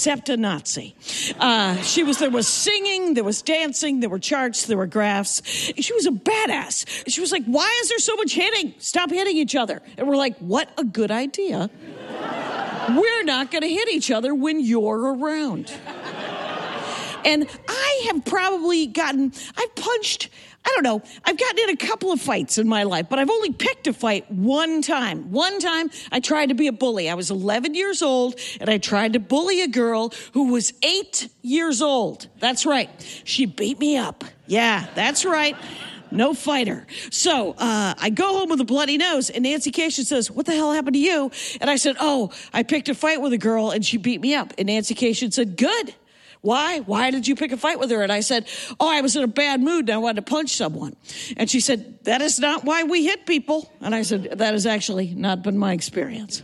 except a Nazi. There was singing, there was dancing, there were charts, there were graphs. She was a badass. She was like, why is there so much hitting? Stop hitting each other. And we're like, what a good idea. We're not going to hit each other when you're around. And I have probably I've gotten in a couple of fights in my life, but I've only picked a fight one time. One time, I tried to be a bully. I was 11 years old, and I tried to bully a girl who was 8 years old. That's right. She beat me up. Yeah, that's right. No fighter. So I go home with a bloody nose, and Nancy Kashian says, what the hell happened to you? And I said, I picked a fight with a girl, and she beat me up. And Nancy Kashian said, good. Why? Why did you pick a fight with her? And I said, I was in a bad mood and I wanted to punch someone. And she said, that is not why we hit people. And I said, that has actually not been my experience.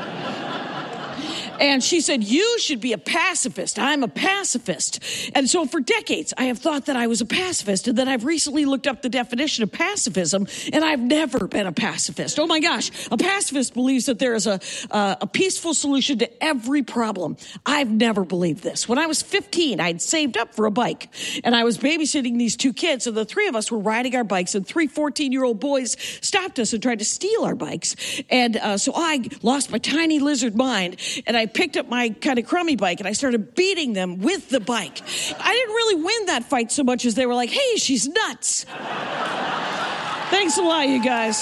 And she said, you should be a pacifist. I'm a pacifist. And so for decades, I have thought that I was a pacifist. And then I've recently looked up the definition of pacifism, and I've never been a pacifist. Oh, my gosh. A pacifist believes that there is a peaceful solution to every problem. I've never believed this. When I was 15, I'd saved up for a bike, and I was babysitting these two kids, and the three of us were riding our bikes, and 3 14-year-old boys stopped us and tried to steal our bikes. And so I lost my tiny lizard mind, and I picked up my kind of crummy bike and I started beating them with the bike. I didn't really win that fight so much as they were like, hey, she's nuts. Thanks a lot, you guys.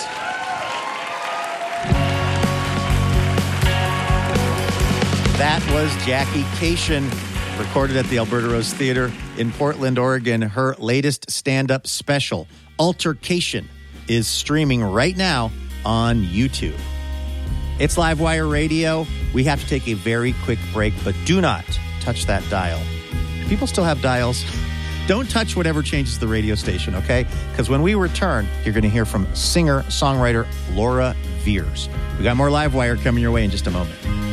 That was Jackie Kashian, recorded at the Alberta Rose Theater in Portland, Oregon. Her latest stand-up special, Altercation, is streaming right now on YouTube. It's Livewire Radio. We have to take a very quick break, but do not touch that dial. Do people still have dials? Don't touch whatever changes the radio station, okay? Because when we return, you're going to hear from singer-songwriter Laura Veers. We got more Livewire coming your way in just a moment.